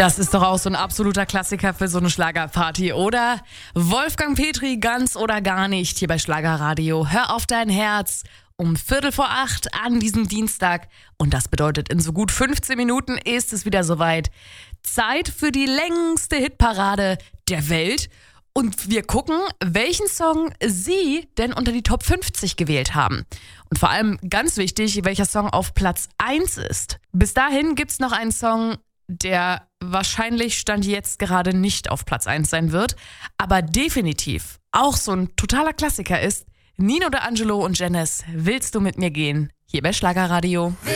Das ist doch auch so ein absoluter Klassiker für so eine Schlagerparty, oder? Wolfgang Petri, ganz oder gar nicht, hier bei Schlagerradio. Hör auf dein Herz um 7:45 an diesem Dienstag. Und das bedeutet, in so gut 15 Minuten ist es wieder soweit. Zeit für die längste Hitparade der Welt. Und wir gucken, welchen Song Sie denn unter die Top 50 gewählt haben. Und vor allem ganz wichtig, welcher Song auf Platz 1 ist. Bis dahin gibt's noch einen Song, der wahrscheinlich Stand jetzt gerade nicht auf Platz 1 sein wird, aber definitiv auch so ein totaler Klassiker ist. Nino D'Angelo und Janice, willst du mit mir gehen? Hier bei Schlagerradio.